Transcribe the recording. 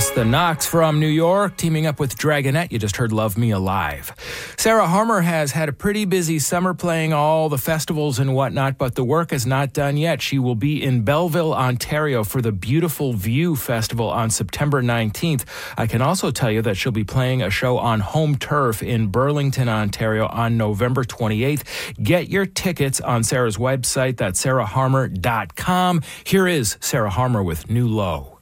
Plus, the Knox from New York teaming up with Dragonette. You just heard Love Me Alive. Sarah Harmer has had a pretty busy summer playing all the festivals and whatnot, but the work is not done yet. She will be in Belleville, Ontario for the Beautiful View Festival on September 19th. I can also tell you that she'll be playing a show on home turf in Burlington, Ontario on November 28th. Get your tickets on Sarah's website. That's sarahharmer.com. Here is Sarah Harmer with New Low.